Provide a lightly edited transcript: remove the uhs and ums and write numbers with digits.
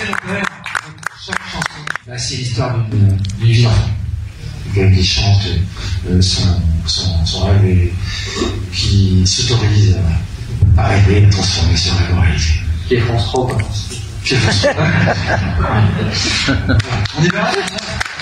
chaque chanson, bah, c'est l'histoire d'une vie d'enfant. Quelqu'un qui chante son rêve et qui s'autorise à rêver, à transformer ce rêve en réalité. Pierre François, Pierre François. On y va.